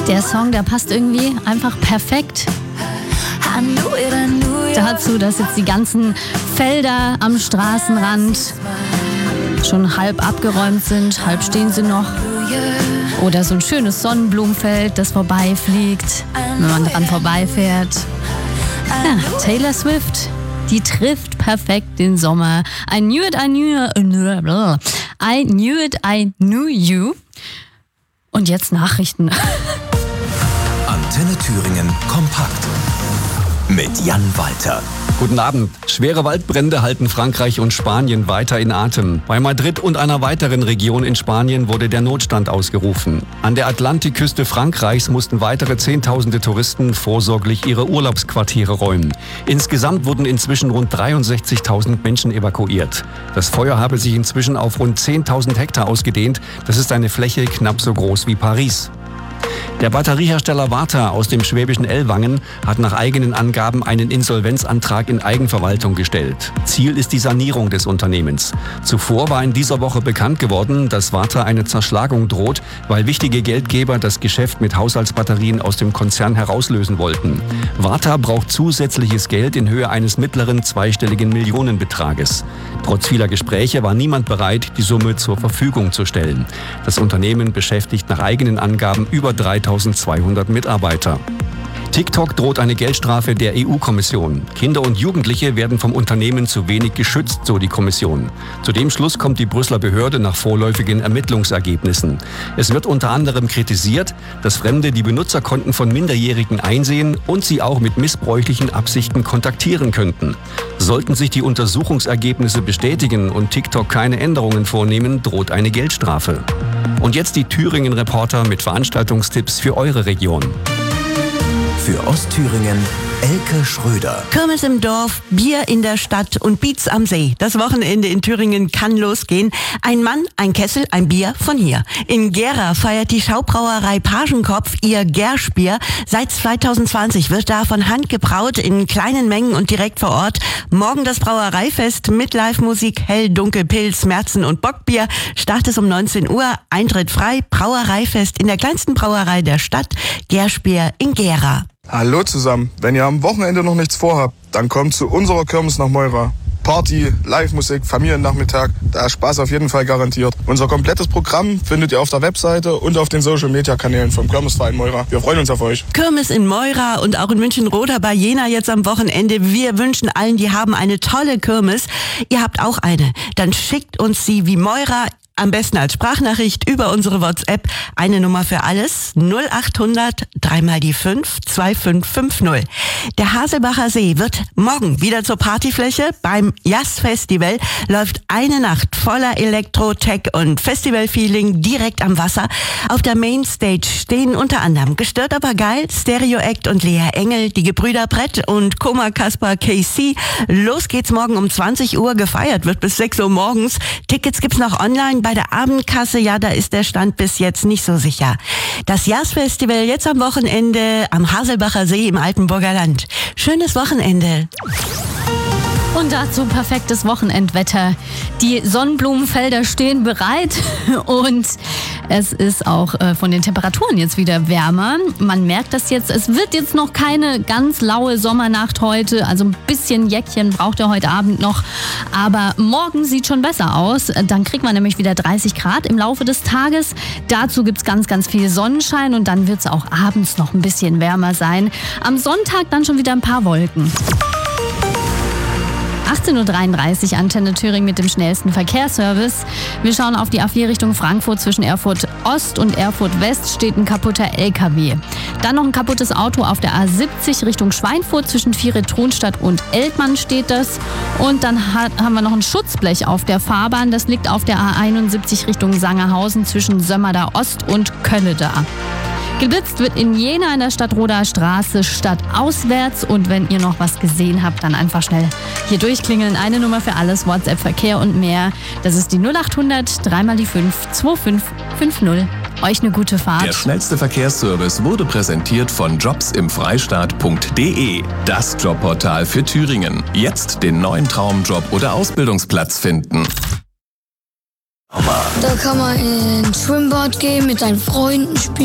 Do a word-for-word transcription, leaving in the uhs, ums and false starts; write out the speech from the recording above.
Der Song, der passt irgendwie einfach perfekt dazu, dass jetzt die ganzen Felder am Straßenrand schon halb abgeräumt sind, halb stehen sie noch. Oder so ein schönes Sonnenblumenfeld, das vorbeifliegt, wenn man dran vorbeifährt. Ja, Taylor Swift, die trifft perfekt den Sommer. I knew it, I knew it, I knew it, I knew you. Und jetzt Nachrichten. Antenne Thüringen kompakt mit Jan Walter. Guten Abend. Schwere Waldbrände halten Frankreich und Spanien weiter in Atem. Bei Madrid und einer weiteren Region in Spanien wurde der Notstand ausgerufen. An der Atlantikküste Frankreichs mussten weitere Zehntausende Touristen vorsorglich ihre Urlaubsquartiere räumen. Insgesamt wurden inzwischen rund dreiundsechzigtausend Menschen evakuiert. Das Feuer habe sich inzwischen auf rund zehntausend Hektar ausgedehnt. Das ist eine Fläche knapp so groß wie Paris. Der Batteriehersteller Varta aus dem schwäbischen Ellwangen hat nach eigenen Angaben einen Insolvenzantrag in Eigenverwaltung gestellt. Ziel ist die Sanierung des Unternehmens. Zuvor war in dieser Woche bekannt geworden, dass Varta eine Zerschlagung droht, weil wichtige Geldgeber das Geschäft mit Haushaltsbatterien aus dem Konzern herauslösen wollten. Varta braucht zusätzliches Geld in Höhe eines mittleren zweistelligen Millionenbetrages. Trotz vieler Gespräche war niemand bereit, die Summe zur Verfügung zu stellen. Das Unternehmen beschäftigt nach eigenen Angaben über dreitausendzweihundert Mitarbeiter. TikTok droht eine Geldstrafe der E U-Kommission. Kinder und Jugendliche werden vom Unternehmen zu wenig geschützt, so die Kommission. Zu dem Schluss kommt die Brüsseler Behörde nach vorläufigen Ermittlungsergebnissen. Es wird unter anderem kritisiert, dass Fremde die Benutzerkonten von Minderjährigen einsehen und sie auch mit missbräuchlichen Absichten kontaktieren könnten. Sollten sich die Untersuchungsergebnisse bestätigen und TikTok keine Änderungen vornehmen, droht eine Geldstrafe. Und jetzt die Thüringen-Reporter mit Veranstaltungstipps für eure Region. Für Ostthüringen Elke Schröder. Kirmes im Dorf, Bier in der Stadt und Beats am See. Das Wochenende in Thüringen kann losgehen. Ein Mann, ein Kessel, ein Bier von hier. In Gera feiert die Schaubrauerei Pagenkopf ihr Gerschbier. Seit zweitausendzwanzig wird da von Hand gebraut in kleinen Mengen und direkt vor Ort. Morgen das Brauereifest mit Live-Musik, Hell, Dunkel, Pilz, Märzen und Bockbier. Start ist um neunzehn Uhr, Eintritt frei. Brauereifest in der kleinsten Brauerei der Stadt. Gerschbier in Gera. Hallo zusammen, wenn ihr am Wochenende noch nichts vorhabt, dann kommt zu unserer Kirmes nach Meura. Party, Live-Musik, Familiennachmittag, da ist Spaß auf jeden Fall garantiert. Unser komplettes Programm findet ihr auf der Webseite und auf den Social-Media-Kanälen vom Kirmesverein Meura. Wir freuen uns auf euch. Kirmes in Meura und auch in München-Roda bei Jena jetzt am Wochenende. Wir wünschen allen, die haben eine tolle Kirmes. Ihr habt auch eine. Dann schickt uns sie wie Meura. Am besten als Sprachnachricht über unsere WhatsApp. Eine Nummer für alles. null achthundert, dreimal die fünf, zwei fünf fünf null. Der Haselbacher See wird morgen wieder zur Partyfläche. Beim Jazz-Festival läuft eine Nacht voller Elektro, Tech und Festival-Feeling direkt am Wasser. Auf der Mainstage stehen unter anderem Gestört aber geil, Stereo Act und Lea Engel, die Gebrüder Brett und Koma Kaspar K C. Los geht's morgen um zwanzig Uhr. Gefeiert wird bis sechs Uhr morgens. Tickets gibt's noch online bei der Abendkasse. Ja, da ist der Stand bis jetzt nicht so sicher. Das Jazz-Festival jetzt am Wochenende am Haselbacher See im Altenburger Land. Schönes Wochenende. Und dazu perfektes Wochenendwetter. Die Sonnenblumenfelder stehen bereit und es ist auch äh, von den Temperaturen jetzt wieder wärmer. Man merkt das jetzt, es wird jetzt noch keine ganz laue Sommernacht heute, also ein bisschen Jäckchen braucht er heute Abend noch, aber morgen sieht schon besser aus. Dann kriegt man nämlich wieder dreißig Grad im Laufe des Tages. Dazu gibt's ganz, ganz viel Sonnenschein und dann wird's auch abends noch ein bisschen wärmer sein. Am Sonntag dann schon wieder ein paar Wolken. achtzehn Uhr dreiunddreißig, Antenne Thüringen mit dem schnellsten Verkehrsservice. Wir schauen auf die A vier Richtung Frankfurt. Zwischen Erfurt Ost und Erfurt West steht ein kaputter L K W. Dann noch ein kaputtes Auto auf der A siebzig Richtung Schweinfurt. Zwischen Viere-Tronstadt und Eltmann steht das. Und dann hat, haben wir noch ein Schutzblech auf der Fahrbahn. Das liegt auf der A einundsiebzig Richtung Sangerhausen zwischen Sömmerda Ost und Kölleda. Geblitzt wird in Jena in der Stadtroder Straße stadtauswärts. Und wenn ihr noch was gesehen habt, dann einfach schnell hier durchklingeln. Eine Nummer für alles, WhatsApp, Verkehr und mehr. Das ist die null achthundert, dreimal die fünf, zwei fünf fünf null. Euch eine gute Fahrt. Der schnellste Verkehrsservice wurde präsentiert von jobs im freistaat punkt de. Das Jobportal für Thüringen. Jetzt den neuen Traumjob oder Ausbildungsplatz finden. Da kann man ins Schwimmbad gehen, mit seinen Freunden spielen.